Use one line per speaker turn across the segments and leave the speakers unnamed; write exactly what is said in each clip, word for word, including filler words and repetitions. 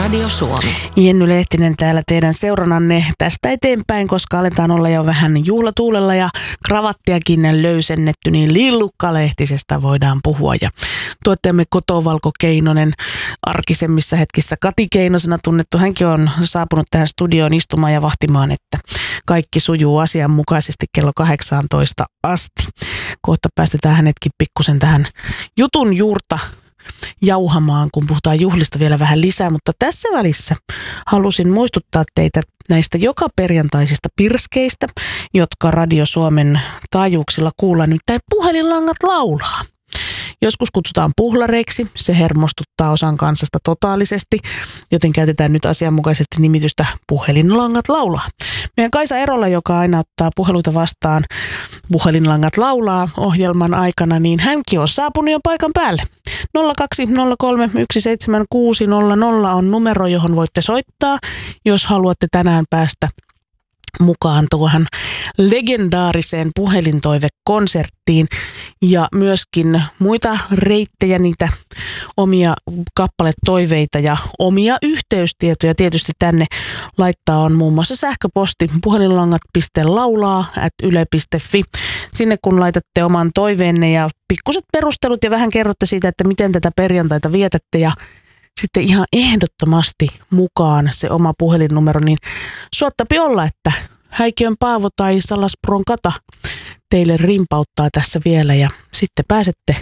Radio Suomi.
Jenny Lehtinen täällä teidän seurannanne tästä eteenpäin, koska aletaan olla jo vähän juhlatuulella ja kravattiakin löysennetty, niin lillukkalehtisestä voidaan puhua. Ja tuottajamme Kotovalko Keinonen, arkisemmissa hetkissä Kati Keinosena tunnettu, hänkin on saapunut tähän studioon istumaan ja vahtimaan, että kaikki sujuu asianmukaisesti kello kahdeksantoista asti. Kohta päästetään hänetkin pikkusen tähän jutun juurta jauhamaan, kun puhutaan juhlista vielä vähän lisää, mutta tässä välissä halusin muistuttaa teitä näistä joka perjantaisista pirskeistä, jotka Radio Suomen taajuuksilla kuullaan, nimittäin puhelinlangat laulaa. Joskus kutsutaan puhlareiksi, se hermostuttaa osan kansasta totaalisesti, joten käytetään nyt asianmukaisesti nimitystä puhelinlangat laulaa. Meidän Kaisa Erola, joka aina ottaa puheluita vastaan puhelinlangat laulaa ohjelman aikana, niin hänkin on saapunut jo paikan päälle. nolla kaksi nolla kolme yksi seitsemän kuusi nolla nolla on numero, johon voitte soittaa, jos haluatte tänään päästä mukaan tuohon legendaariseen puhelintoivekonserttiin ja myöskin muita reittejä, niitä omia kappaletoiveita ja omia yhteystietoja tietysti tänne laittaa on muun muassa sähköposti puhelinlangat piste laulaa ät yle piste fi. Sinne kun laitatte oman toiveenne ja pikkuset perustelut ja vähän kerrotte siitä, että miten tätä perjantaita vietätte ja sitten ihan ehdottomasti mukaan se oma puhelinnumero, niin suottapi olla, että Häikiön Paavo tai Salaspron Kata teille rimpauttaa tässä vielä ja sitten pääsette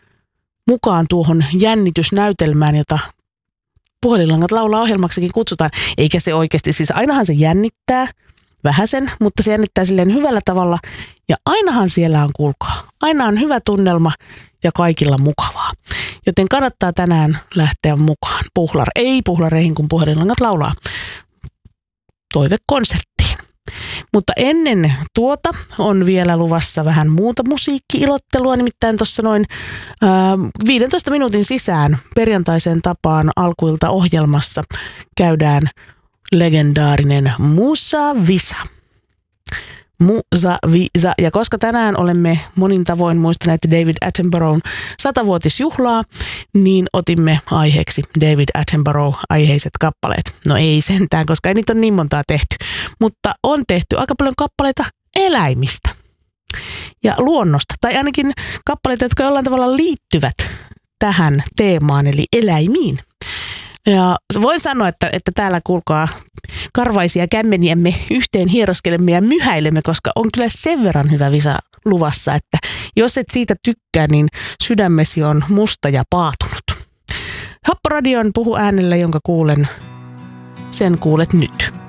mukaan tuohon jännitysnäytelmään, jota puhelinlangat laulaa ohjelmaksikin kutsutaan. Eikä se oikeasti, siis ainahan se jännittää vähäsen, mutta se jännittää silleen hyvällä tavalla ja ainahan siellä on, kuulkaa, aina on hyvä tunnelma ja kaikilla mukavaa. Joten kannattaa tänään lähteä mukaan puhlar, ei puhlareihin, kun puhelinlangat laulaa toivekonserttiin. Mutta ennen tuota on vielä luvassa vähän muuta musiikki-ilottelua, nimittäin tuossa noin äh, viidentoista minuutin sisään perjantaiseen tapaan alkuilta ohjelmassa käydään legendaarinen Musa Visa. Musa Visa. Ja koska tänään olemme monin tavoin muistaneet David Attenboroughn satavuotisjuhlaa, niin otimme aiheeksi David Attenborough-aiheiset kappaleet. No ei sentään, koska ei niitä ole niin montaa tehty, mutta on tehty aika paljon kappaleita eläimistä ja luonnosta, tai ainakin kappaleita, jotka jollain tavalla liittyvät tähän teemaan, eli eläimiin. Ja voin sanoa, että, että täällä kuulkaa karvaisia kämmeniämme yhteen hieroskelemme ja myhäilemme, koska on kyllä sen verran hyvä visa luvassa, että jos et siitä tykkää, niin sydämesi on musta ja paatunut. Happoradion puhu äänellä, jonka kuulen, sen kuulet nyt.